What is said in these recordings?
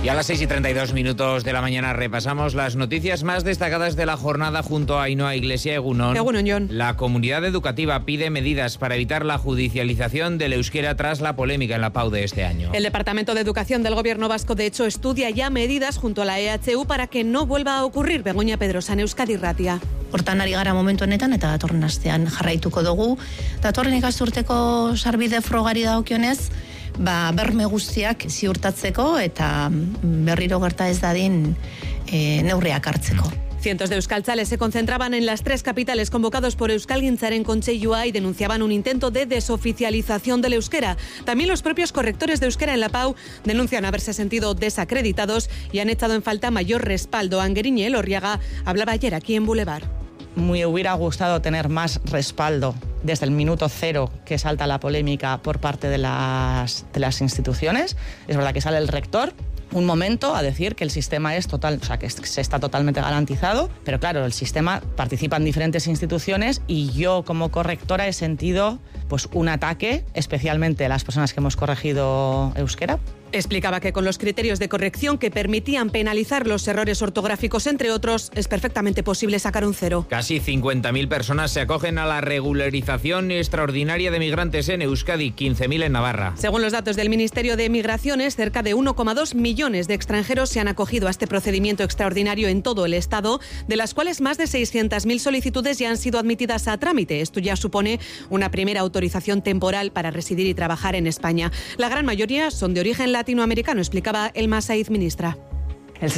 Y a las 6:32 de la mañana repasamos las noticias más destacadas de la jornada junto a Ainhoa Iglesia Egunon. Egunon, Jon. La comunidad educativa pide medidas para evitar la judicialización del euskera tras la polémica en la PAU de este año. El Departamento de Educación del Gobierno vasco, de hecho, estudia ya medidas junto a la EHU para que no vuelva a ocurrir. Begoña Pedrosa, Euskadi Irratia. Hortan ari gara momentu honetan eta datorren astean jarraituko dugu. Datorren ikasturteko sarbide frogari dagokionez, berme guztiak ziurtatzeko eta berriro gerta ez dadin neurriak hartzeko. Cientos de euskaltzales se concentraban en las 3 capitales convocados por Euskalgintzaren Kontseilua y denunciaban un intento de desoficialización del euskera. También los propios correctores de euskera en la PAU denuncian haberse sentido desacreditados y han echado en falta mayor respaldo. Angueriñe Elorriaga hablaba ayer aquí en Boulevard. Me hubiera gustado tener más respaldo desde el minuto cero que salta la polémica por parte de las instituciones. Es verdad que sale el rector un momento a decir que el sistema es total, o sea, que se está totalmente garantizado, pero claro, el sistema participa en diferentes instituciones y yo como correctora he sentido pues un ataque, especialmente a las personas que hemos corregido euskera. Explicaba que con los criterios de corrección que permitían penalizar los errores ortográficos, entre otros, es perfectamente posible sacar un 0. Casi 50.000 personas se acogen a la regularización extraordinaria de migrantes en Euskadi, 15.000 en Navarra. Según los datos del Ministerio de Migraciones, cerca de 1,2 millones de extranjeros se han acogido a este procedimiento extraordinario en todo el Estado, de las cuales más de 600.000 solicitudes ya han sido admitidas a trámite. Esto ya supone una primera autorización temporal para residir y trabajar en España. La gran mayoría son de origen latinoamericano, explicaba Elma Saiz, ministra. El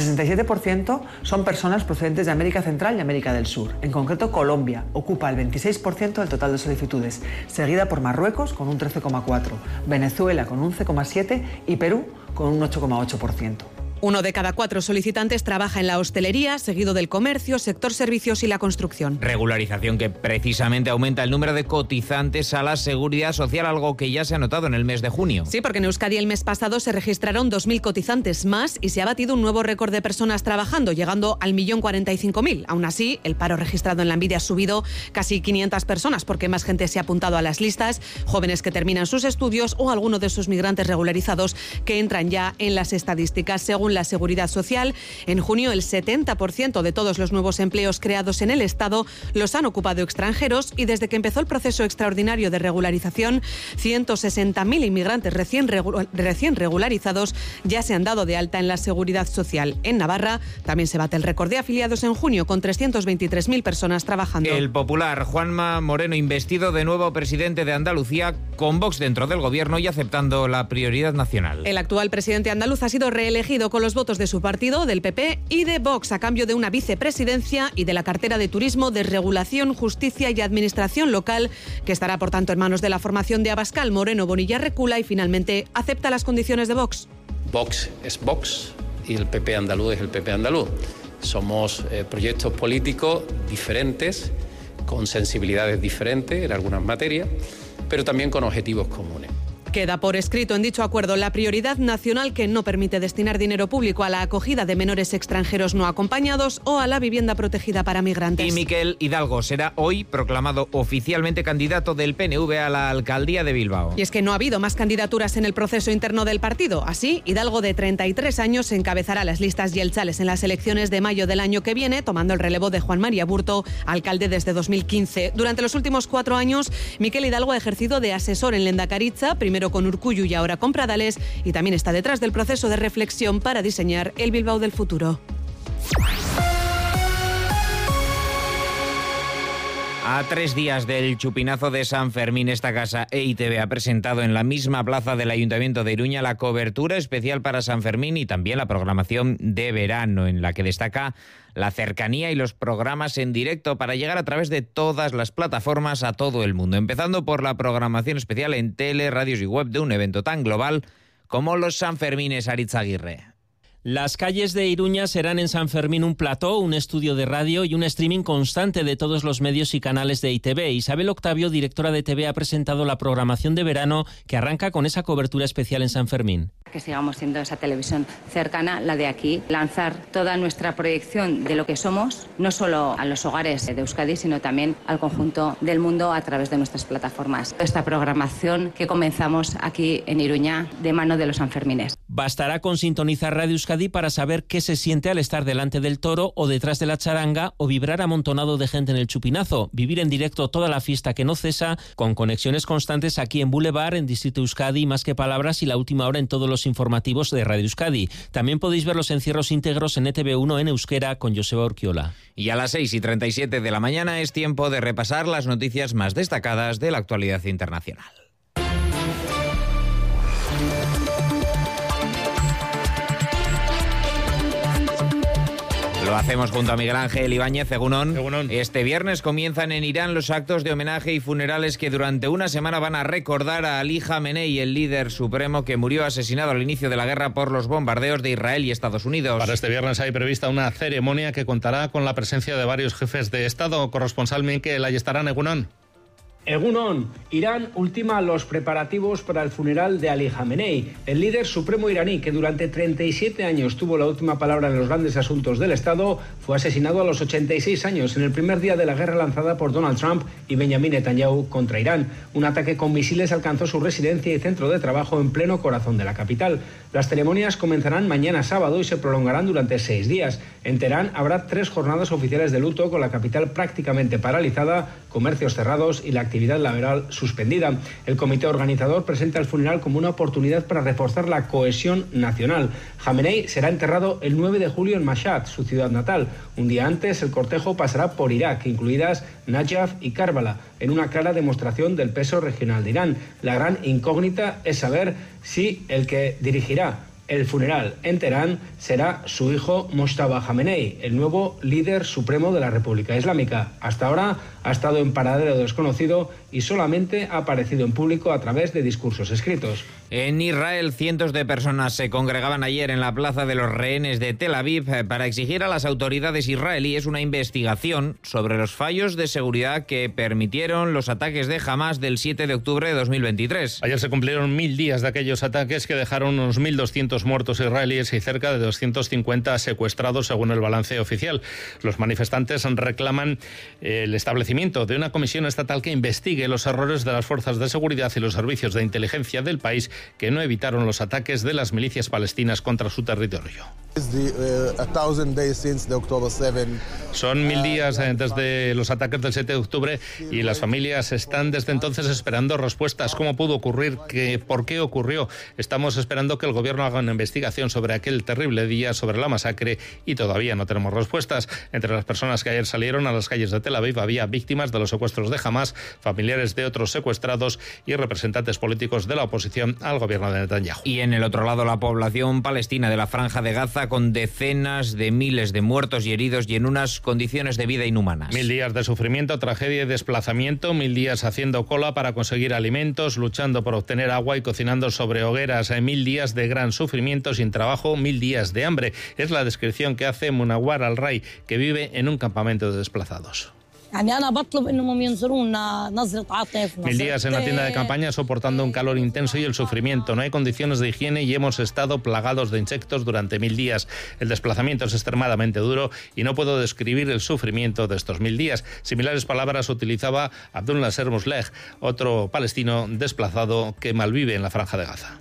67% son personas procedentes de América Central y América del Sur. En concreto, Colombia ocupa el 26% del total de solicitudes, seguida por Marruecos con un 13,4%, Venezuela con un 11,7% y Perú con un 8,8%. 1 de cada 4 solicitantes trabaja en la hostelería, seguido del comercio, sector servicios y la construcción. Regularización que precisamente aumenta el número de cotizantes a la Seguridad Social, algo que ya se ha notado en el mes de junio. Sí, porque en Euskadi el mes pasado se registraron 2.000 cotizantes más y se ha batido un nuevo récord de personas trabajando, llegando al 1.045.000. Aún así, el paro registrado en Lanbide ha subido casi 500 personas porque más gente se ha apuntado a las listas, jóvenes que terminan sus estudios o algunos de esos migrantes regularizados que entran ya en las estadísticas. Según la Seguridad Social, en junio el 70% de todos los nuevos empleos creados en el Estado los han ocupado extranjeros y desde que empezó el proceso extraordinario de regularización, 160.000 inmigrantes recién regularizados ya se han dado de alta en la Seguridad Social. En Navarra también se bate el récord de afiliados en junio con 323.000 personas trabajando. El popular Juanma Moreno, investido de nuevo presidente de Andalucía, con Vox dentro del gobierno y aceptando la prioridad nacional. El actual presidente andaluz ha sido reelegido con los votos de su partido, del PP y de Vox, a cambio de una vicepresidencia y de la cartera de Turismo, Desregulación, Justicia y Administración Local, que estará por tanto en manos de la formación de Abascal. Moreno Bonilla recula y finalmente acepta las condiciones de Vox. Vox es Vox y el PP andaluz es el PP andaluz. Somos proyectos políticos diferentes, con sensibilidades diferentes en algunas materias, pero también con objetivos comunes. Queda por escrito en dicho acuerdo la prioridad nacional que no permite destinar dinero público a la acogida de menores extranjeros no acompañados o a la vivienda protegida para migrantes. Y Miquel Hidalgo será hoy proclamado oficialmente candidato del PNV a la alcaldía de Bilbao. Y es que no ha habido más candidaturas en el proceso interno del partido. Así, Hidalgo, de 33 años, encabezará las listas yeltzales en las elecciones de mayo del año que viene, tomando el relevo de Juan María Burto, alcalde desde 2015. Durante los últimos 4 años, Miquel Hidalgo ha ejercido de asesor en Lehendakaritza, primero con Urkullu y ahora con Pradales, y también está detrás del proceso de reflexión para diseñar el Bilbao del futuro. A 3 días del chupinazo de San Fermín, esta casa EITV ha presentado en la misma plaza del Ayuntamiento de Iruña la cobertura especial para San Fermín y también la programación de verano, en la que destaca la cercanía y los programas en directo para llegar a través de todas las plataformas a todo el mundo, empezando por la programación especial en tele, radios y web de un evento tan global como los Sanfermines. Aritz Aguirre. Las calles de Iruña serán en San Fermín un plató, un estudio de radio y un streaming constante de todos los medios y canales de ITV. Isabel Octavio, directora de TV, ha presentado la programación de verano que arranca con esa cobertura especial en San Fermín. Que sigamos siendo esa televisión cercana, la de aquí, lanzar toda nuestra proyección de lo que somos, no solo a los hogares de Euskadi, sino también al conjunto del mundo a través de nuestras plataformas. Esta programación que comenzamos aquí en Iruña de mano de los sanfermines. Bastará con sintonizar Radio Euskadi para saber qué se siente al estar delante del toro o detrás de la charanga o vibrar amontonado de gente en el chupinazo. Vivir en directo toda la fiesta que no cesa, con conexiones constantes aquí en Boulevard, en Distrito Euskadi, Más que Palabras y La Última Hora en todos los informativos de Radio Euskadi. También podéis ver los encierros íntegros en ETV1 en euskera con Joseba Urquiola. Y a las 6:37 de la mañana es tiempo de repasar las noticias más destacadas de la actualidad internacional. Lo hacemos junto a Miguel Ángel Ibáñez. Egunon. Este viernes comienzan en Irán los actos de homenaje y funerales que durante una semana van a recordar a Ali Khamenei, el líder supremo que murió asesinado al inicio de la guerra por los bombardeos de Israel y Estados Unidos. Para este viernes hay prevista una ceremonia que contará con la presencia de varios jefes de Estado. Corresponsal Mikel Ayestarán, Egunon. Egunon, Irán ultima los preparativos para el funeral de Ali Khamenei, el líder supremo iraní que durante 37 años tuvo la última palabra en los grandes asuntos del Estado. Fue asesinado a los 86 años en el primer día de la guerra lanzada por Donald Trump y Benjamin Netanyahu contra Irán. Un ataque con misiles alcanzó su residencia y centro de trabajo en pleno corazón de la capital. Las ceremonias comenzarán mañana sábado y se prolongarán durante 6 días. En Teherán habrá 3 jornadas oficiales de luto, con la capital prácticamente paralizada, comercios cerrados y la actividad laboral suspendida. El comité organizador presenta el funeral como una oportunidad para reforzar la cohesión nacional. Khamenei será enterrado el 9 de julio en Mashhad, su ciudad natal. Un día antes, el cortejo pasará por Irak, incluidas Najaf y Karbala, en una clara demostración del peso regional de Irán. La gran incógnita es saber si el que dirigirá el funeral en Teherán será su hijo Mojtaba Khamenei, el nuevo líder supremo de la República Islámica. Hasta ahora ha estado en paradero desconocido y solamente ha aparecido en público a través de discursos escritos. En Israel, cientos de personas se congregaban ayer en la Plaza de los Rehenes de Tel Aviv para exigir a las autoridades israelíes una investigación sobre los fallos de seguridad que permitieron los ataques de Hamas del 7 de octubre de 2023. Ayer se cumplieron 1000 días de aquellos ataques que dejaron unos 1.200 muertos israelíes y cerca de 250 secuestrados, según el balance oficial. Los manifestantes reclaman el establecimiento de una comisión estatal que investigue los errores de las fuerzas de seguridad y los servicios de inteligencia del país que no evitaron los ataques de las milicias palestinas contra su territorio. Son 1000 días desde los ataques del 7 de octubre y las familias están desde entonces esperando respuestas. ¿Cómo pudo ocurrir? ¿Por qué ocurrió? Estamos esperando que el gobierno haga una investigación sobre aquel terrible día, sobre la masacre, y todavía no tenemos respuestas. Entre las personas que ayer salieron a las calles de Tel Aviv había víctimas de los secuestros de Hamas, familiares de otros secuestrados y representantes políticos de la oposición al gobierno de Netanyahu. Y en el otro lado, la población palestina de la Franja de Gaza, con decenas de miles de muertos y heridos y en unas condiciones de vida inhumanas. 1000 días de sufrimiento, tragedia y desplazamiento, 1000 días haciendo cola para conseguir alimentos, luchando por obtener agua y cocinando sobre hogueras, 1000 días de gran sufrimiento, sin trabajo, 1000 días de hambre. Es la descripción que hace Munawar Al-Ray, que vive en un campamento de desplazados. 1000 días en la tienda de campaña soportando un calor intenso y el sufrimiento. No hay condiciones de higiene y hemos estado plagados de insectos durante 1000 días. El desplazamiento es extremadamente duro y no puedo describir el sufrimiento de estos 1000 días. Similares palabras utilizaba Abdul Nasser Musleh, otro palestino desplazado que malvive en la Franja de Gaza.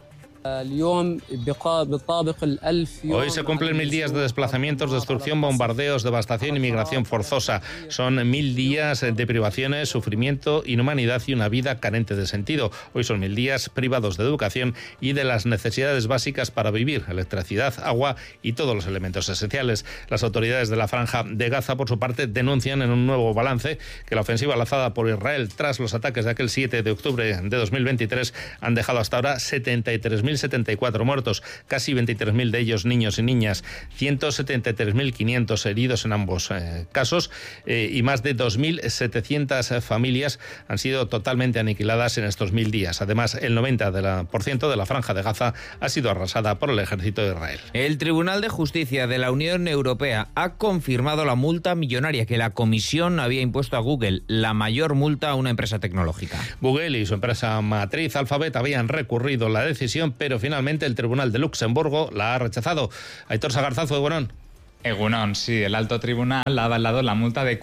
Hoy se cumplen 1000 días de desplazamientos, destrucción, bombardeos, devastación y migración forzosa. Son 1000 días de privaciones, sufrimiento, inhumanidad y una vida carente de sentido. Hoy son 1000 días privados de educación y de las necesidades básicas para vivir: electricidad, agua y todos los elementos esenciales. Las autoridades de la Franja de Gaza, por su parte, denuncian en un nuevo balance que la ofensiva lanzada por Israel tras los ataques de aquel 7 de octubre de 2023 han dejado hasta ahora 73.074 muertos, casi 23.000 de ellos niños y niñas, 173.500 heridos en ambos casos y más de 2.700 familias han sido totalmente aniquiladas en estos 1000 días. Además, el 90% de la Franja de Gaza ha sido arrasada por el ejército de Israel. El Tribunal de Justicia de la Unión Europea ha confirmado la multa millonaria que la Comisión había impuesto a Google, la mayor multa a una empresa tecnológica. Google y su empresa matriz Alphabet habían recurrido la decisión, pero finalmente el Tribunal de Luxemburgo la ha rechazado. Aitor Sagarzazo, de Bonón. Egunon, sí, el alto tribunal ha avalado la multa de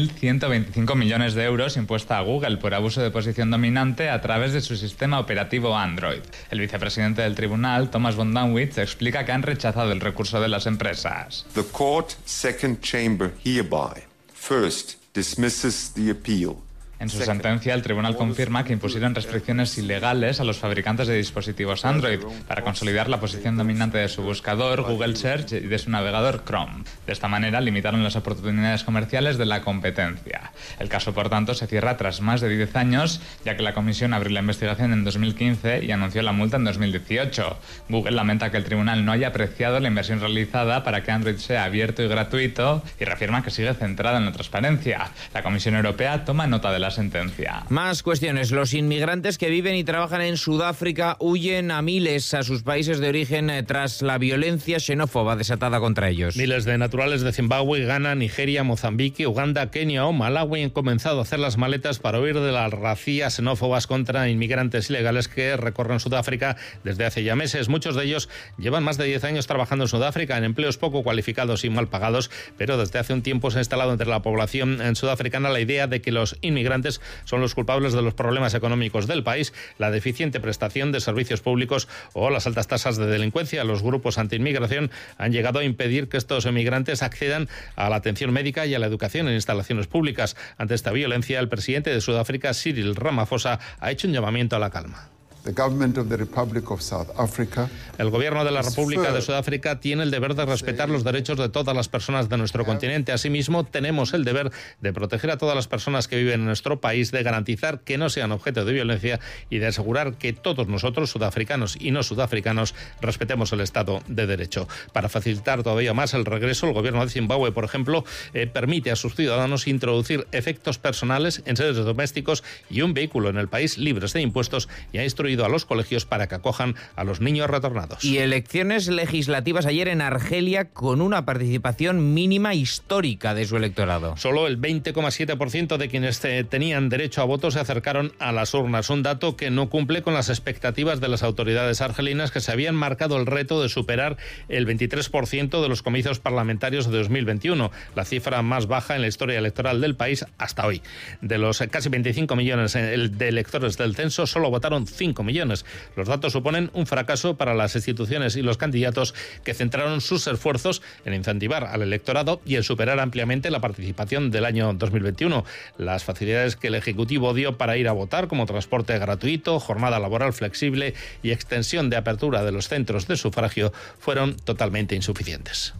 4.125 millones de euros impuesta a Google por abuso de posición dominante a través de su sistema operativo Android. El vicepresidente del tribunal, Thomas von Danwitz, explica que han rechazado el recurso de las empresas. The court second chamber hereby first dismisses the appeal. En su sentencia, el tribunal confirma que impusieron restricciones ilegales a los fabricantes de dispositivos Android para consolidar la posición dominante de su buscador, Google Search, y de su navegador Chrome. De esta manera, limitaron las oportunidades comerciales de la competencia. El caso, por tanto, se cierra tras más de 10 años, ya que la comisión abrió la investigación en 2015 y anunció la multa en 2018. Google lamenta que el tribunal no haya apreciado la inversión realizada para que Android sea abierto y gratuito y reafirma que sigue centrada en la transparencia. La Comisión Europea toma nota de la sentencia. Más cuestiones. Los inmigrantes que viven y trabajan en Sudáfrica huyen a miles a sus países de origen tras la violencia xenófoba desatada contra ellos. Miles de naturales de Zimbabue, Ghana, Nigeria, Mozambique, Uganda, Kenia o Malawi han comenzado a hacer las maletas para huir de las racías xenófobas contra inmigrantes ilegales que recorren Sudáfrica desde hace ya meses. Muchos de ellos llevan más de 10 años trabajando en Sudáfrica en empleos poco cualificados y mal pagados, pero desde hace un tiempo se ha instalado entre la población sudafricana la idea de que los inmigrantes son los culpables de los problemas económicos del país, la deficiente prestación de servicios públicos o las altas tasas de delincuencia. Los grupos anti-inmigración han llegado a impedir que estos inmigrantes accedan a la atención médica y a la educación en instalaciones públicas. Ante esta violencia, el presidente de Sudáfrica, Cyril Ramaphosa, ha hecho un llamamiento a la calma. The government of the Republic of South Africa. El gobierno de la República de Sudáfrica tiene el deber de respetar los derechos de todas las personas de nuestro continente. Asimismo, tenemos el deber de proteger a todas las personas que viven en nuestro país, de garantizar que no sean objeto de violencia y de asegurar que todos nosotros, sudafricanos y no sudafricanos, respetemos el Estado de Derecho. Para facilitar todavía más el regreso, el gobierno de Zimbabue, por ejemplo, permite a sus ciudadanos introducir efectos personales en sedes domésticos y un vehículo en el país libres de impuestos, y ha instruido a los colegios para que acojan a los niños retornados. Y elecciones legislativas ayer en Argelia con una participación mínima histórica de su electorado. Solo el 20,7% de quienes tenían derecho a voto se acercaron a las urnas, un dato que no cumple con las expectativas de las autoridades argelinas, que se habían marcado el reto de superar el 23% de los comicios parlamentarios de 2021, la cifra más baja en la historia electoral del país hasta hoy. De los casi 25 millones de electores del censo, solo votaron 5 millones. Los datos suponen un fracaso para las instituciones y los candidatos, que centraron sus esfuerzos en incentivar al electorado y en superar ampliamente la participación del año 2021. Las facilidades que el Ejecutivo dio para ir a votar, como transporte gratuito, jornada laboral flexible y extensión de apertura de los centros de sufragio, fueron totalmente insuficientes.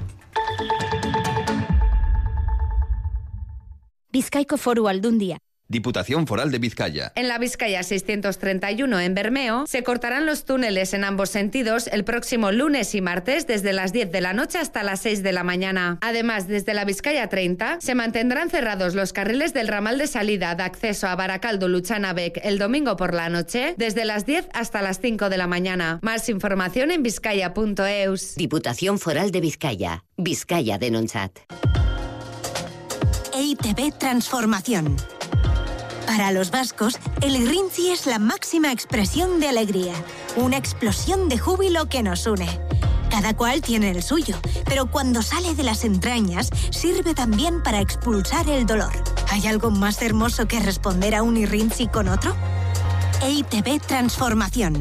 Bizkaiko Foru Aldundia. Diputación Foral de Vizcaya. En la Vizcaya 631 en Bermeo se cortarán los túneles en ambos sentidos el próximo lunes y martes desde las 10 de la noche hasta las 6 de la mañana. Además, desde la Vizcaya 30 se mantendrán cerrados los carriles del ramal de salida de acceso a Barakaldo-Luchana-Bec el domingo por la noche desde las 10 hasta las 5 de la mañana. Más información en vizcaya.eus. Diputación Foral de Vizcaya. Vizcaya denontzat. EITB Transformación. Para los vascos, el Irrintzi es la máxima expresión de alegría, una explosión de júbilo que nos une. Cada cual tiene el suyo, pero cuando sale de las entrañas, sirve también para expulsar el dolor. ¿Hay algo más hermoso que responder a un Irrintzi con otro? EITB Transformación.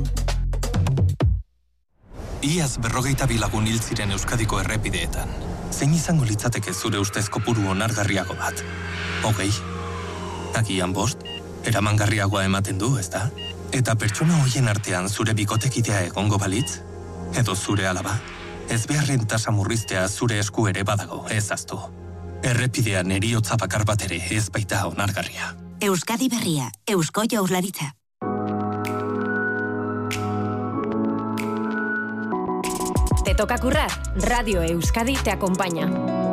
Iaz 42 lagun hil ziren Euskadiko errepideetan. Zein izango litzateke zure ustez kopuru onargarriago bat? 20? Agian 5, eramangarriagoa ematen du, ezta? Eta pertsona hoien artean zure bikotekidea egongo balitz? Edo zure alaba? Ezbeharren tasa murriztea zure esku ere badago, ez ahaztu. Errepidean heriotza bakar bat ere ez baita onargarria. Euskadi Berria, Eusko Jaurlaritza. Te toca currar. Radio Euskadi te acompaña.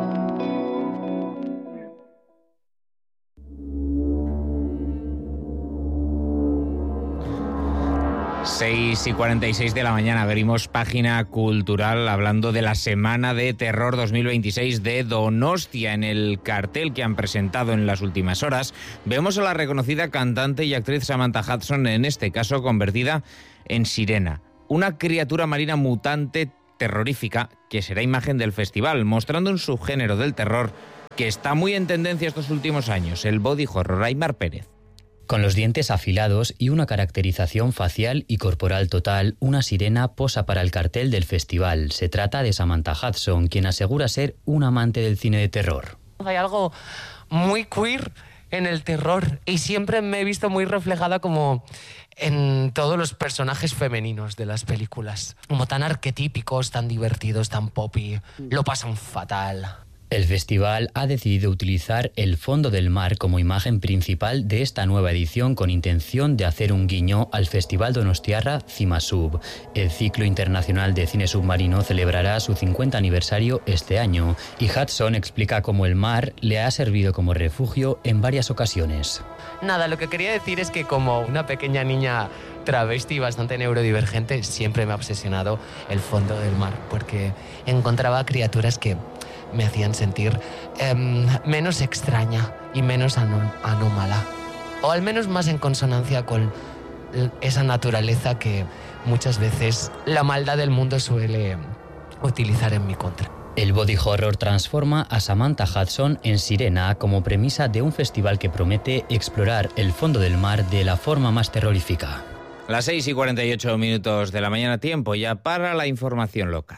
Seis y 46 de la mañana, abrimos página cultural hablando de la Semana de Terror 2026 de Donostia. En el cartel que han presentado en las últimas horas vemos a la reconocida cantante y actriz Samantha Hudson, en este caso convertida en sirena, una criatura marina mutante terrorífica que será imagen del festival, mostrando un subgénero del terror que está muy en tendencia estos últimos años, el body horror. Aymar Pérez. Con los dientes afilados y una caracterización facial y corporal total, una sirena posa para el cartel del festival. Se trata de Samantha Hudson, quien asegura ser un amante del cine de terror. Hay algo muy queer en el terror y siempre me he visto muy reflejada como en todos los personajes femeninos de las películas. Como tan arquetípicos, tan divertidos, tan poppy. Lo pasan fatal. El festival ha decidido utilizar el fondo del mar como imagen principal de esta nueva edición con intención de hacer un guiño al Festival Donostiarra Cimasub. El ciclo internacional de cine submarino celebrará su 50 aniversario este año y Hudson explica cómo el mar le ha servido como refugio en varias ocasiones. Nada, lo que quería decir es que como una pequeña niña travesti bastante neurodivergente, siempre me ha obsesionado el fondo del mar, porque encontraba criaturas que me hacían sentir menos extraña y menos anómala. O al menos más en consonancia con esa naturaleza que muchas veces la maldad del mundo suele utilizar en mi contra. El body horror transforma a Samantha Hudson en sirena como premisa de un festival que promete explorar el fondo del mar de la forma más terrorífica. Las 6:48 de la mañana, tiempo ya para la información local.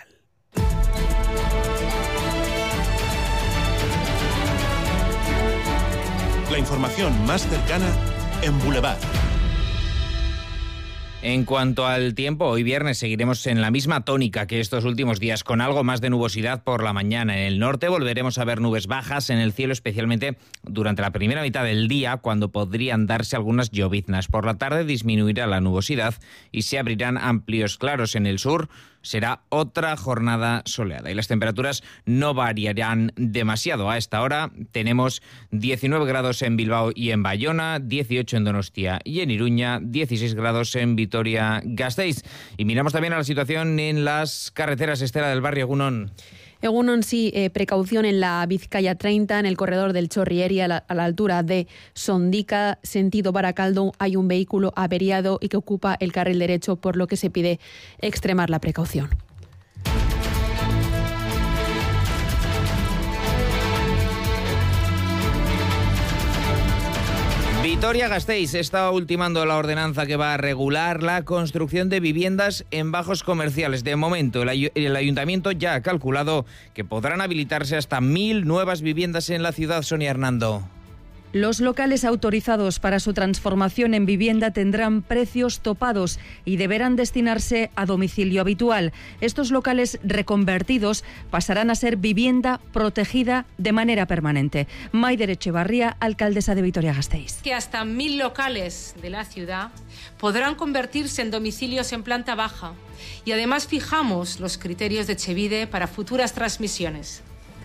La información más cercana en Boulevard. En cuanto al tiempo, hoy viernes seguiremos en la misma tónica que estos últimos días, con algo más de nubosidad por la mañana. En el norte volveremos a ver nubes bajas en el cielo, especialmente durante la primera mitad del día, cuando podrían darse algunas lloviznas. Por la tarde disminuirá la nubosidad y se abrirán amplios claros en el sur. Será otra jornada soleada y las temperaturas no variarán demasiado. A esta hora tenemos 19 grados en Bilbao y en Bayona, 18 en Donostia y en Iruña, 16 grados en Vitoria-Gasteiz. Y miramos también a la situación en las carreteras. Estela del Barrio, Egunon. Egunon, sí, precaución en la Vizcaya 30, en el corredor del Chorrieri, a la altura de Sondica, sentido Baracaldo. Hay un vehículo averiado y que ocupa el carril derecho, por lo que se pide extremar la precaución. Vitoria-Gasteiz está ultimando la ordenanza que va a regular la construcción de viviendas en bajos comerciales. De momento, el ayuntamiento ya ha calculado que podrán habilitarse hasta 1.000 nuevas viviendas en la ciudad. Sonia Hernando. Los locales autorizados para su transformación en vivienda tendrán precios topados y deberán destinarse a domicilio habitual. Estos locales reconvertidos pasarán a ser vivienda protegida de manera permanente. Maider Echevarría, alcaldesa de Vitoria-Gasteiz. Que hasta 1.000 locales de la ciudad podrán convertirse en domicilios en planta baja y además fijamos los criterios de Etxebide para futuras transmisiones.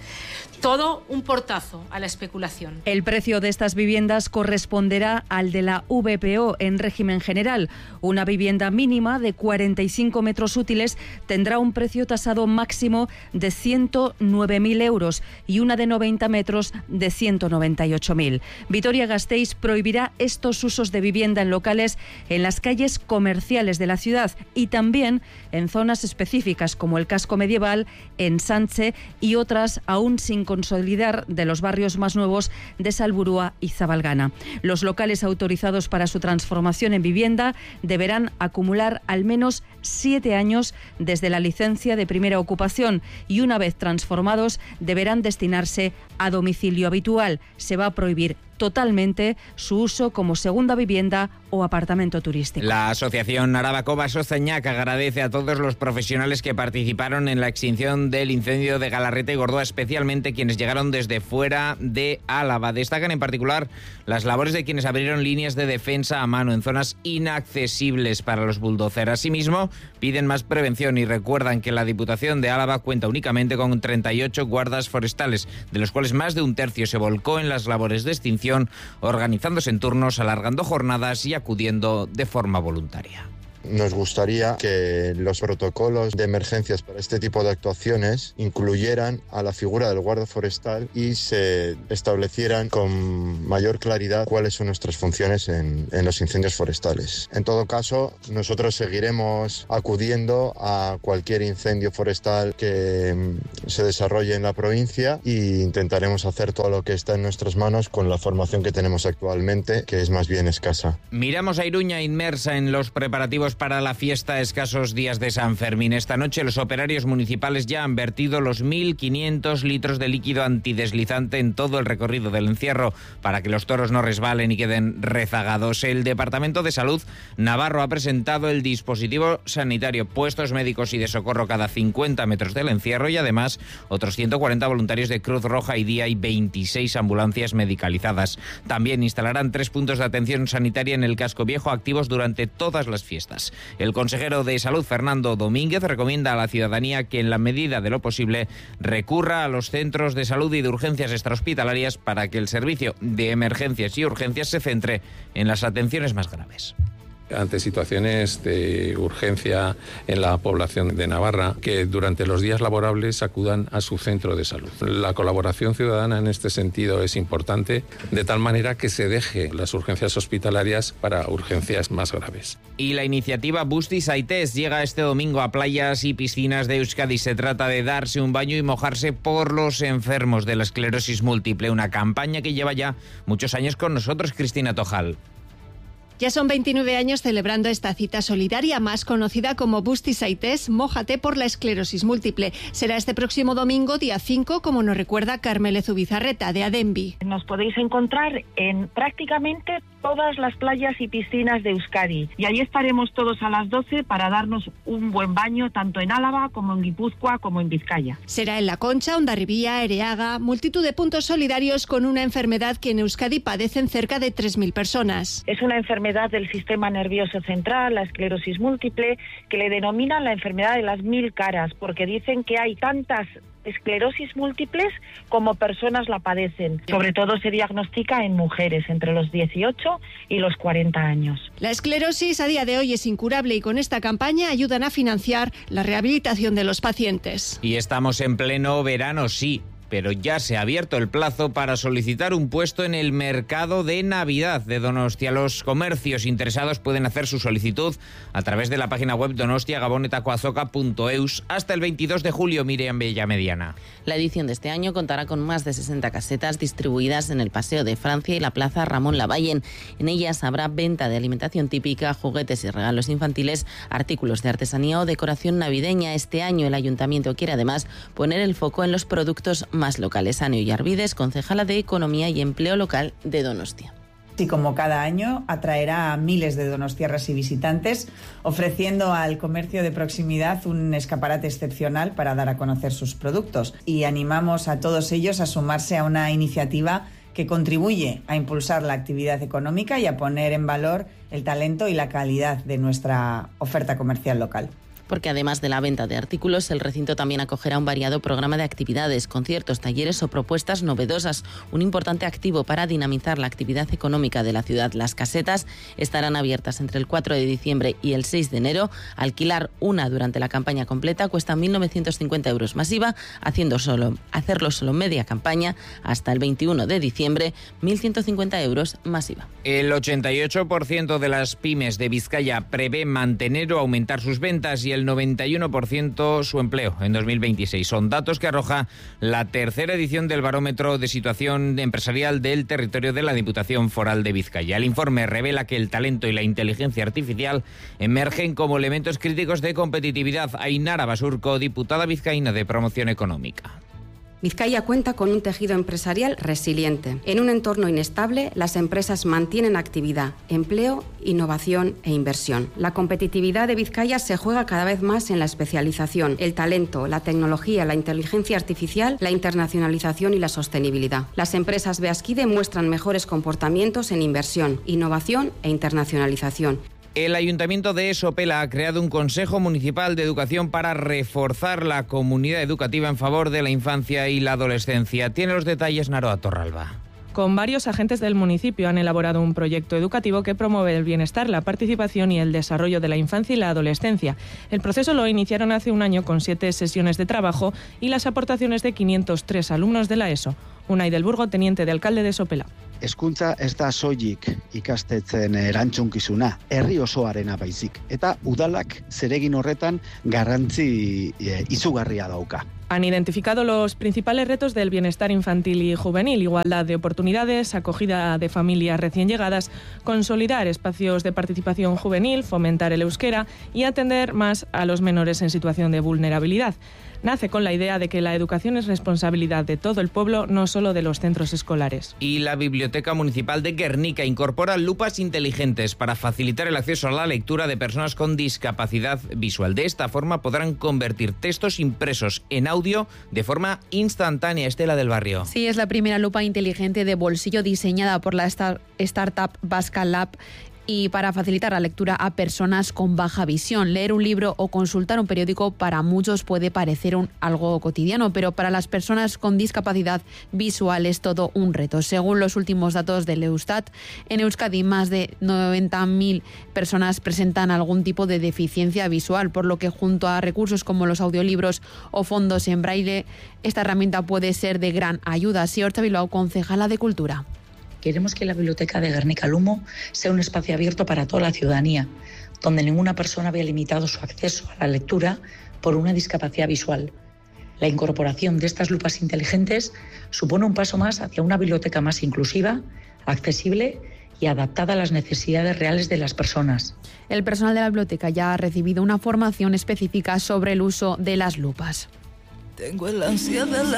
Todo un portazo a la especulación. El precio de estas viviendas corresponderá al de la VPO en régimen general. Una vivienda mínima de 45 metros útiles tendrá un precio tasado máximo de 109.000 euros y una de 90 metros de 198.000. Vitoria-Gasteiz prohibirá estos usos de vivienda en locales en las calles comerciales de la ciudad y también en zonas específicas como el casco medieval, en Sanche y otras aún sin consolidar de los barrios más nuevos de Salburua y Zabalgana. Los locales autorizados para su transformación en vivienda deberán acumular al menos 7 años desde la licencia de primera ocupación y una vez transformados deberán destinarse a domicilio habitual. Se va a prohibir totalmente su uso como segunda vivienda o apartamento turístico. La Asociación Araba-Cova Sozañac agradece a todos los profesionales que participaron en la extinción del incendio de Galarreta y Gordoa, especialmente quienes llegaron desde fuera de Álava. Destacan en particular las labores de quienes abrieron líneas de defensa a mano en zonas inaccesibles para los bulldozers. Asimismo, piden más prevención y recuerdan que la Diputación de Álava cuenta únicamente con 38 guardas forestales, de los cuales más de un tercio se volcó en las labores de extinción, organizándose en turnos, alargando jornadas y acudiendo de forma voluntaria. Nos gustaría que los protocolos de emergencias para este tipo de actuaciones incluyeran a la figura del guarda forestal y se establecieran con mayor claridad cuáles son nuestras funciones en los incendios forestales. En todo caso, nosotros seguiremos acudiendo a cualquier incendio forestal que se desarrolle en la provincia e intentaremos hacer todo lo que está en nuestras manos con la formación que tenemos actualmente, que es más bien escasa. Miramos a Iruña, inmersa en los preparativos para la fiesta a escasos días de San Fermín. Esta noche los operarios municipales ya han vertido los 1.500 litros de líquido antideslizante en todo el recorrido del encierro para que los toros no resbalen y queden rezagados. El Departamento de Salud navarro ha presentado el dispositivo sanitario, puestos médicos y de socorro cada 50 metros del encierro y además otros 140 voluntarios de Cruz Roja y Día y 26 ambulancias medicalizadas. También instalarán 3 puntos de atención sanitaria en el Casco Viejo activos durante todas las fiestas. El consejero de Salud, Fernando Domínguez, recomienda a la ciudadanía que en la medida de lo posible recurra a los centros de salud y de urgencias extrahospitalarias para que el servicio de emergencias y urgencias se centre en las atenciones más graves. Ante situaciones de urgencia en la población de Navarra, que durante los días laborables acudan a su centro de salud. La colaboración ciudadana en este sentido es importante, de tal manera que se deje las urgencias hospitalarias para urgencias más graves. Y la iniciativa Busti Zaitez llega este domingo a playas y piscinas de Euskadi. Se trata de darse un baño y mojarse por los enfermos de la esclerosis múltiple, una campaña que lleva ya muchos años con nosotros, Cristina Tojal. Ya son 29 años celebrando esta cita solidaria, más conocida como Busti Zaitez, mójate por la esclerosis múltiple. Será este próximo domingo, día 5, como nos recuerda Carmele Zubizarreta, de Adembi. Nos podéis encontrar en prácticamente todas las playas y piscinas de Euskadi. Y allí estaremos todos a las 12 para darnos un buen baño, tanto en Álava como en Guipúzcoa como en Vizcaya. Será en La Concha, Hondarribía, Ereaga, multitud de puntos solidarios con una enfermedad que en Euskadi padecen cerca de 3.000 personas. Es una enfermedad del sistema nervioso central, la esclerosis múltiple, que le denominan la enfermedad de las 1000 caras, porque dicen que hay tantas esclerosis múltiples como personas la padecen. Sobre todo se diagnostica en mujeres entre los 18 y los 40 años. La esclerosis a día de hoy es incurable y con esta campaña ayudan a financiar la rehabilitación de los pacientes. Y estamos en pleno verano, sí, pero ya se ha abierto el plazo para solicitar un puesto en el mercado de Navidad de Donostia. Los comercios interesados pueden hacer su solicitud a través de la página web donostiagabonetacoazoca.eus hasta el 22 de julio, Miriam Bellamediana. La edición de este año contará con más de 60 casetas distribuidas en el Paseo de Francia y la Plaza Ramón Lavallen. En ellas habrá venta de alimentación típica, juguetes y regalos infantiles, artículos de artesanía o decoración navideña. Este año el Ayuntamiento quiere además poner el foco en los productos más locales. Aneo Yarvides, concejala de Economía y Empleo Local de Donostia. Y como cada año atraerá a miles de donostiarras y visitantes, ofreciendo al comercio de proximidad un escaparate excepcional para dar a conocer sus productos. Y animamos a todos ellos a sumarse a una iniciativa que contribuye a impulsar la actividad económica y a poner en valor el talento y la calidad de nuestra oferta comercial local. Porque además de la venta de artículos, el recinto también acogerá un variado programa de actividades, conciertos, talleres o propuestas novedosas, un importante activo para dinamizar la actividad económica de la ciudad. Las casetas estarán abiertas entre el 4 de diciembre y el 6 de enero. Alquilar una durante la campaña completa cuesta 1.950 euros más IVA, hacerlo solo media campaña hasta el 21 de diciembre, 1.150 euros más IVA. El 88% de las pymes de Vizcaya prevé mantener o aumentar sus ventas y el 91% su empleo en 2026. Son datos que arroja la tercera edición del Barómetro de Situación Empresarial del Territorio de la Diputación Foral de Vizcaya. El informe revela que el talento y la inteligencia artificial emergen como elementos críticos de competitividad. Ainara Basurco, diputada vizcaína de Promoción Económica. Vizcaya cuenta con un tejido empresarial resiliente. En un entorno inestable, las empresas mantienen actividad, empleo, innovación e inversión. La competitividad de Vizcaya se juega cada vez más en la especialización, el talento, la tecnología, la inteligencia artificial, la internacionalización y la sostenibilidad. Las empresas Beaskide muestran mejores comportamientos en inversión, innovación e internacionalización. El Ayuntamiento de Sopela ha creado un Consejo Municipal de Educación para reforzar la comunidad educativa en favor de la infancia y la adolescencia. Tiene los detalles Naroa Torralba. Con varios agentes del municipio han elaborado un proyecto educativo que promueve el bienestar, la participación y el desarrollo de la infancia y la adolescencia. El proceso lo iniciaron hace un año con 7 sesiones de trabajo y las aportaciones de 503 alumnos de la ESO. Unai del Burgo, teniente de alcalde de Sopela. Hezkuntza ez da soilik ikastetzen erantzunkizuna, herri osoarena baizik. Eta udalak zeregin horretan garrantzi izugarria dauka. Han identificado los principales retos del bienestar infantil y juvenil: igualdad de oportunidades, acogida de familias recién llegadas, consolidar espacios de participación juvenil, fomentar el euskera y atender más a los menores en situación de vulnerabilidad. Nace con la idea de que la educación es responsabilidad de todo el pueblo, no solo de los centros escolares. Y la Biblioteca Municipal de Guernica incorpora lupas inteligentes para facilitar el acceso a la lectura de personas con discapacidad visual. De esta forma podrán convertir textos impresos en audio de forma instantánea. Estela del Barrio. Sí, es la primera lupa inteligente de bolsillo diseñada por la startup Basca Lab y para facilitar la lectura a personas con baja visión. Leer un libro o consultar un periódico para muchos puede parecer algo cotidiano, pero para las personas con discapacidad visual es todo un reto. Según los últimos datos del Eustat, en Euskadi más de 90.000 personas presentan algún tipo de deficiencia visual, por lo que junto a recursos como los audiolibros o fondos en braille, esta herramienta puede ser de gran ayuda. Siorcha Bilbao, concejala de Cultura. Queremos que la Biblioteca de Guernica Lumo sea un espacio abierto para toda la ciudadanía, donde ninguna persona vea limitado su acceso a la lectura por una discapacidad visual. La incorporación de estas lupas inteligentes supone un paso más hacia una biblioteca más inclusiva, accesible y adaptada a las necesidades reales de las personas. El personal de la biblioteca ya ha recibido una formación específica sobre el uso de las lupas. Tengo el ansia de la